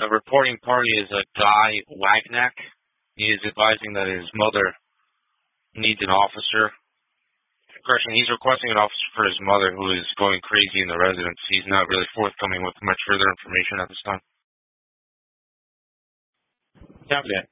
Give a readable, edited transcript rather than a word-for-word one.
A reporting party is a Guy Wagnack. He is advising that his mother needs an officer. Correction, he's requesting an officer for his mother who is going crazy in the residence. He's not really forthcoming with much further information at this time. Copy that.